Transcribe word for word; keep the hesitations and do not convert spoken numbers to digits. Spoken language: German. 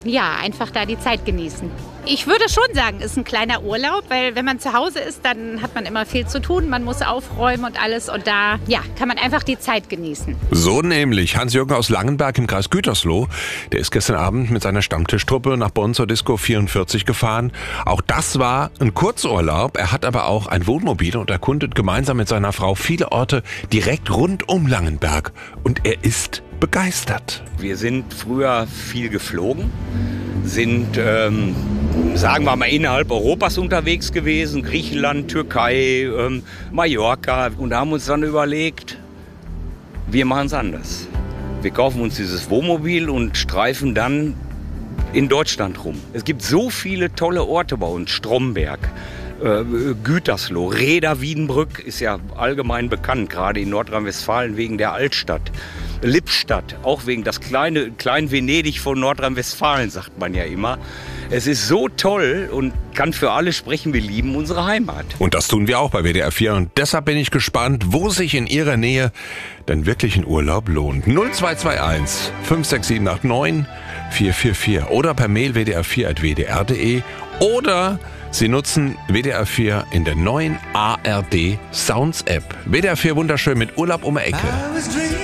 Ja, einfach da die Zeit genießen. Ich würde schon sagen, ist ein kleiner Urlaub, weil wenn man zu Hause ist, dann hat man immer viel zu tun, man muss aufräumen und alles und da, ja, kann man einfach die Zeit genießen. So nämlich. Hans-Jürgen aus Langenberg im Kreis Gütersloh, der ist gestern Abend mit seiner Stammtischtruppe nach Bonn zur Disco vierundvierzig gefahren. Auch das war ein Kurzurlaub. Er hat aber auch ein Wohnmobil und erkundet gemeinsam mit seiner Frau viele Orte direkt rund um Langenberg. Und er ist begeistert. Wir sind früher viel geflogen, sind, ähm, sagen wir mal, innerhalb Europas unterwegs gewesen, Griechenland, Türkei, ähm, Mallorca, und haben uns dann überlegt, wir machen es anders. Wir kaufen uns dieses Wohnmobil und streifen dann in Deutschland rum. Es gibt so viele tolle Orte bei uns, Stromberg, äh, Gütersloh, Rheda-Wiedenbrück ist ja allgemein bekannt, gerade in Nordrhein-Westfalen wegen der Altstadt. Lippstadt, auch wegen das kleine Klein Venedig von Nordrhein-Westfalen, sagt man ja immer. Es ist so toll und kann für alle sprechen, wir lieben unsere Heimat. Und das tun wir auch bei W D R vier und deshalb bin ich gespannt, wo sich in Ihrer Nähe denn wirklich ein Urlaub lohnt. null zwei zwei eins fünf sechs sieben acht neun vier vier vier oder per Mail w d r vier at w d r punkt d e oder Sie nutzen W D R vier in der neuen A R D Sounds App. W D R vier wunderschön mit Urlaub um die Ecke.